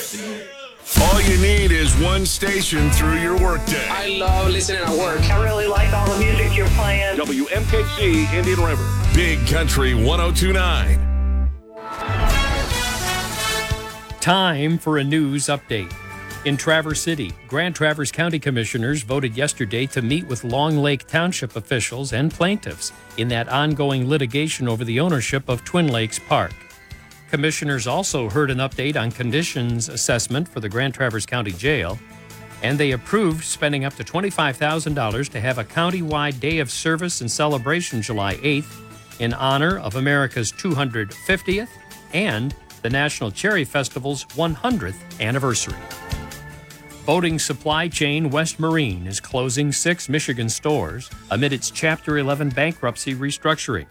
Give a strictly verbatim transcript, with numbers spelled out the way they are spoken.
All you need is one station through your workday. I love listening at work. I really like all the music you're playing. W M K C Indian River. Big Country one oh two point nine. Time for a news update. In Traverse City, Grand Traverse County Commissioners voted yesterday to meet with Long Lake Township officials and plaintiffs in that ongoing litigation over the ownership of Twin Lakes Park. Commissioners also heard an update on conditions assessment for the Grand Traverse County Jail, and they approved spending up to twenty-five thousand dollars to have a county-wide day of service and celebration July eighth in honor of America's two hundred fiftieth and the National Cherry Festival's one hundredth anniversary. Boating supply chain West Marine is closing six Michigan stores amid its Chapter eleven bankruptcy restructuring.